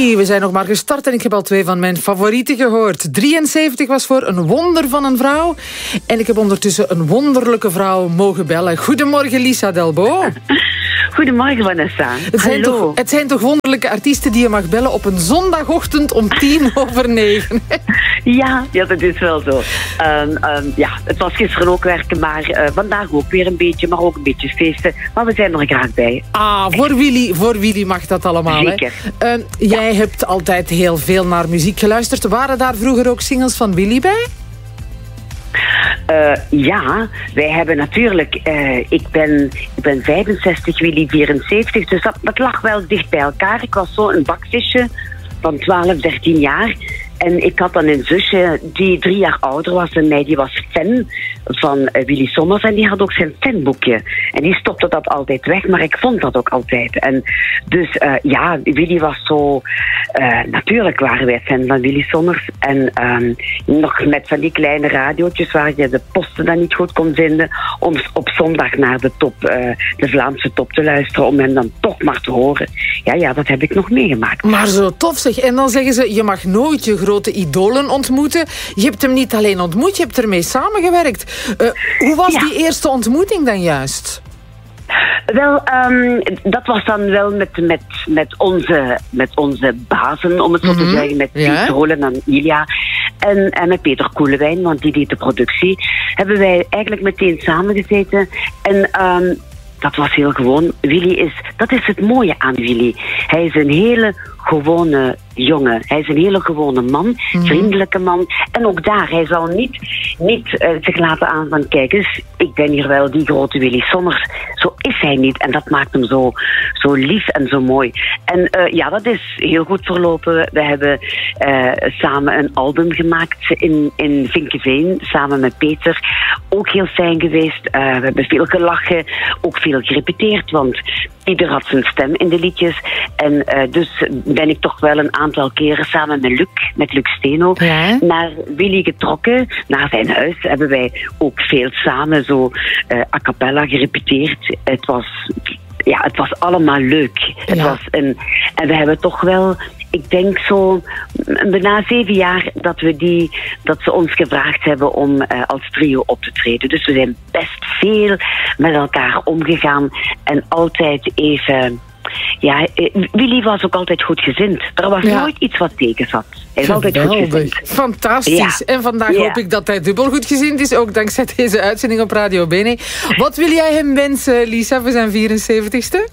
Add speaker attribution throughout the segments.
Speaker 1: Willy, we zijn nog maar gestart en ik heb al 2 van mijn favorieten gehoord. 73 was voor Een wonder van een vrouw. En ik heb ondertussen een wonderlijke vrouw mogen bellen. Goedemorgen, Lisa Delbo.
Speaker 2: Goedemorgen, Vanessa.
Speaker 1: Het zijn toch wonderlijke artiesten die je mag bellen op een zondagochtend om 9:10.
Speaker 2: Ja, dat is wel zo. Het was gisteren ook werken, maar vandaag ook weer een beetje, maar ook een beetje feesten. Maar we zijn er graag bij.
Speaker 1: Voor Willy mag dat allemaal.
Speaker 2: Zeker.
Speaker 1: Hè? Jij hebt altijd heel veel naar muziek geluisterd. Waren daar vroeger ook singles van Willy bij?
Speaker 2: Ja, wij hebben natuurlijk... ik ben 65, Willy 74, dus dat lag wel dicht bij elkaar. Ik was zo een bakvisje van 12, 13 jaar. En ik had dan een zusje die 3 jaar ouder was dan mij. Die was fan van Willy Sommers en die had ook zijn fanboekje. En die stopte dat altijd weg, maar ik vond dat ook altijd. En dus Willy was zo... natuurlijk waren wij fan van Willy Sommers. En nog met van die kleine radiootjes waar je de posten dan niet goed kon vinden. Om op zondag naar de Vlaamse top te luisteren. Om hem dan toch maar te horen. Ja, dat heb ik nog meegemaakt.
Speaker 1: Maar zo tof zeg. En dan zeggen ze, je mag nooit je grote idolen ontmoeten. Je hebt hem niet alleen ontmoet, je hebt ermee samengewerkt. Hoe was die eerste ontmoeting dan juist?
Speaker 2: Wel, dat was dan wel met onze bazen, om het zo te zeggen, met Piet Rolen en Ilja en met Peter Koelewijn, want die deed de productie, hebben wij eigenlijk meteen samengezeten en dat was heel gewoon. Dat is het mooie aan Willy. Hij is een hele gewone jongen. Hij is een hele gewone man, vriendelijke man. En ook daar, hij zal niet zich laten aan van, kijk eens, ik ben hier wel die grote Willy Sommers. Zo is hij niet. En dat maakt hem zo lief en zo mooi. En dat is heel goed verlopen. We hebben samen een album gemaakt in Vinkeveen, samen met Peter. Ook heel fijn geweest. We hebben veel gelachen, ook veel gerepeteerd, want ieder had zijn stem in de liedjes. En dus ben ik toch wel een aantal keren samen met Luc Steno, naar Willy getrokken, naar zijn huis. Hebben wij ook veel samen zo a cappella gerepeteerd. Het was allemaal leuk.
Speaker 1: Ja.
Speaker 2: En we hebben toch wel, ik denk zo, bijna 7 jaar dat ze ons gevraagd hebben om als trio op te treden. Dus we zijn best veel met elkaar omgegaan en altijd even... Ja, Willy was ook altijd goedgezind. Er was nooit iets wat tegen zat. Hij is altijd goedgezind.
Speaker 1: Fantastisch. Ja. En vandaag hoop ik dat hij dubbel goedgezind is, ook dankzij deze uitzending op Radio Bene. Wat wil jij hem wensen, Lisa, voor zijn 74ste?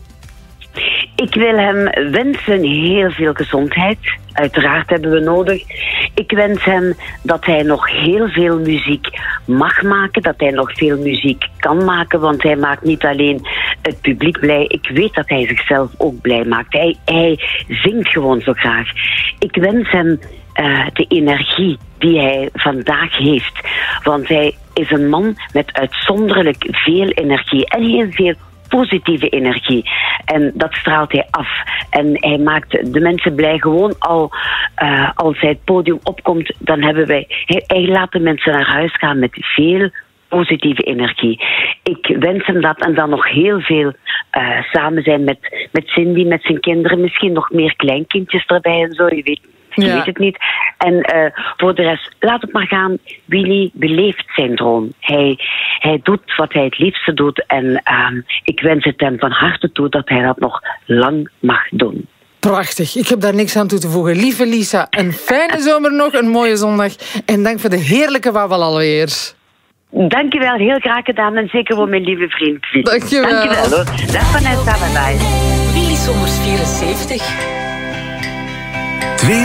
Speaker 2: Ik wil hem wensen heel veel gezondheid. Uiteraard hebben we nodig. Ik wens hem dat hij nog heel veel muziek mag maken. Dat hij nog veel muziek kan maken. Want hij maakt niet alleen het publiek blij. Ik weet dat hij zichzelf ook blij maakt. Hij zingt gewoon zo graag. Ik wens hem de energie die hij vandaag heeft. Want hij is een man met uitzonderlijk veel energie. En heel veel positieve energie. En dat straalt hij af. En hij maakt de mensen blij gewoon al als hij het podium opkomt, dan hebben wij... Hij laat de mensen naar huis gaan met veel positieve energie. Ik wens hem dat en dan nog heel veel samen zijn met Cindy, met zijn kinderen. Misschien nog meer kleinkindjes erbij en zo, je weet het niet. En voor de rest, laat het maar gaan. Willy beleeft zijn droom. Hij doet wat hij het liefste doet. En ik wens het hem van harte toe dat hij dat nog lang mag doen.
Speaker 1: Prachtig. Ik heb daar niks aan toe te voegen. Lieve Lisa, een fijne zomer nog, een mooie zondag. En dank voor de heerlijke wabbel alweer.
Speaker 2: Dankjewel, heel graag gedaan. En zeker voor mijn lieve vriend.
Speaker 1: Dankjewel.
Speaker 2: Dankjewel hoor. Dag Vanessa, bye bye.
Speaker 3: Willy Sommers 74.